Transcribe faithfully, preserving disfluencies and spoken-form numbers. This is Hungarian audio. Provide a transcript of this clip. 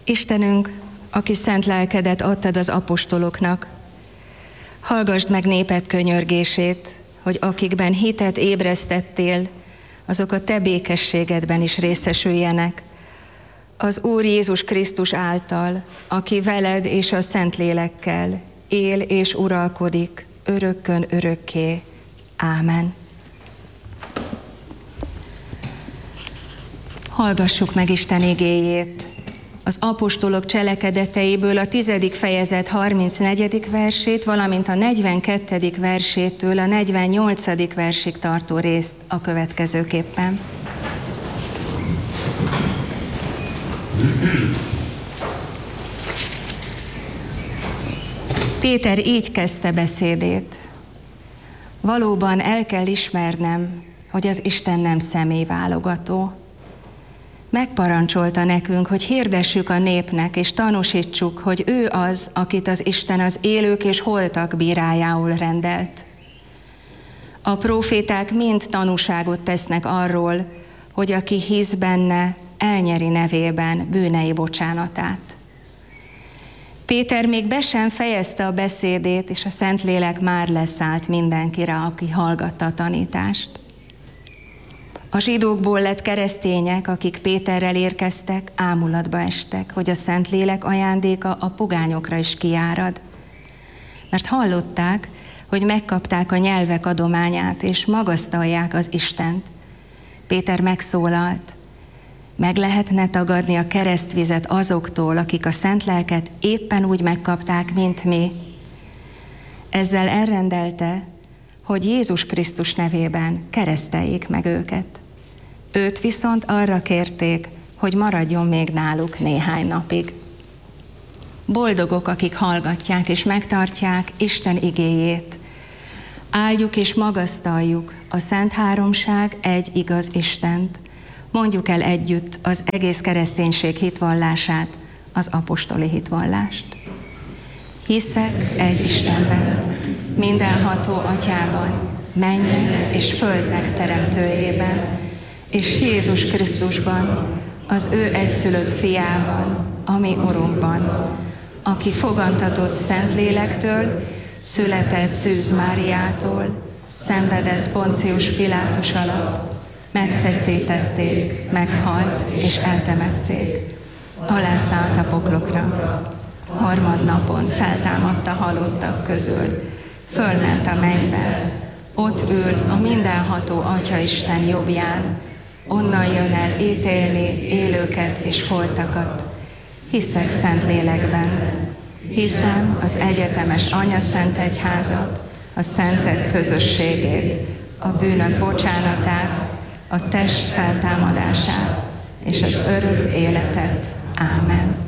Istenünk, aki szent lelkedet adtad az apostoloknak, hallgasd meg néped könyörgését, hogy akikben hitet ébresztettél, azok a te békességedben is részesüljenek. Az Úr Jézus Krisztus által, aki veled és a Szentlélekkel él és uralkodik örökkön örökké. Ámen. Hallgassuk meg Isten igéjét. Az apostolok cselekedeteiből a tizedik fejezet harmincnegyedik versét, valamint a negyvenkettedik versétől a negyvennyolcadik versig tartó részt a következőképpen. Péter így kezdte beszédét. Valóban el kell ismernem, hogy az Isten nem személyválogató. Megparancsolta nekünk, hogy hirdessük a népnek, és tanúsítsuk, hogy ő az, akit az Isten az élők és holtak bírájául rendelt. A próféták mind tanúságot tesznek arról, hogy aki hisz benne, elnyeri nevében bűnei bocsánatát. Péter még be sem fejezte a beszédét, és a Szentlélek már leszállt mindenkire, aki hallgatta a tanítást. A zsidókból lett keresztények, akik Péterrel érkeztek, ámulatba estek, hogy a Szentlélek ajándéka a pogányokra is kiárad. Mert hallották, hogy megkapták a nyelvek adományát, és magasztalják az Istent. Péter megszólalt: meg lehetne tagadni a keresztvizet azoktól, akik a szent lelket éppen úgy megkapták, mint mi. Ezzel elrendelte, hogy Jézus Krisztus nevében kereszteljék meg őket. Őt viszont arra kérték, hogy maradjon még náluk néhány napig. Boldogok, akik hallgatják és megtartják Isten igéjét. Áldjuk és magasztaljuk a Szent Háromság egy igaz Istent. Mondjuk el együtt az egész kereszténység hitvallását, az apostoli hitvallást. Hiszek egy Istenben, mindenható Atyában, mennek és földnek teremtőjében, és Jézus Krisztusban, az ő egyszülött fiában, ami Urunkban, aki fogantatott Szentlélektől, született Szűz Máriától, szenvedett Poncius Pilátus alatt, megfeszítették, meghalt és eltemették. Alászállt a poklokra. Harmadnapon feltámadt a halottak közül, fölment a mennybe, ott ül a mindenható Atyaisten jobbján, onnan jön el ítélni élőket és holtakat. Hiszek Szentlélekben, hiszem az egyetemes Anyaszent Egyházat, a szentek közösségét, a bűnök bocsánatát, a test feltámadását és az örök életet. Ámen.